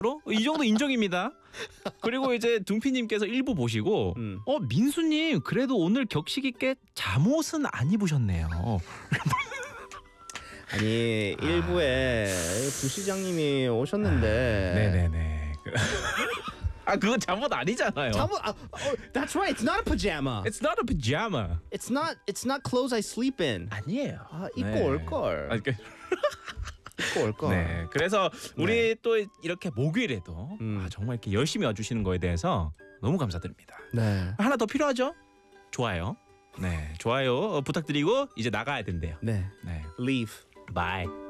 이 정도 인정입니다. 그리고 이제 둥피님께서 1부 보시고 민수님 그래도 오늘 격식 있게 잠옷은 안 입으셨네요. 아니 일부에 부시장님이 오셨는데. 네네네. 아 그거 잠옷 아니잖아요. That's right. It's not a pajama. It's not a pajama. It's not clothes I sleep in. 아니에요. 입고 올 걸. 입고 올 걸. 네. 그래서 우리 또 이렇게 목요일에도 정말 이렇게 열심히 와주시는 거에 대해서 너무 감사드립니다. 네. 하나 더 필요하죠? 좋아요. 네, 좋아요 부탁드리고 이제 나가야 된대요. 네. 네. Leave. Bye.